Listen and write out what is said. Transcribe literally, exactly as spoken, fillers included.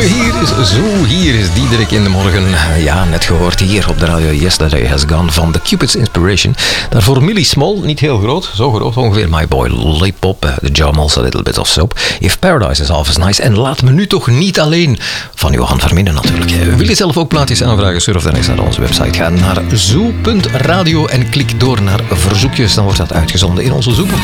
hier is Zo, hier is Diederik in de morgen. Ja, net gehoord hier op de radio Yesterday Has Gone van The Cupid's Inspiration. Daarvoor Millie Small, niet heel groot, zo groot ongeveer. My Boy Lollipop, The Jammals, A Little Bit of Soap. If Paradise is Half as Nice. En Laat me nu toch niet alleen, van Johan Verminnen natuurlijk. Wil je zelf ook plaatjes aanvragen? Surf dan eens naar onze website. Ga naar zo punt radio en klik door naar verzoekjes. Dan wordt dat uitgezonden in onze zoekmachine.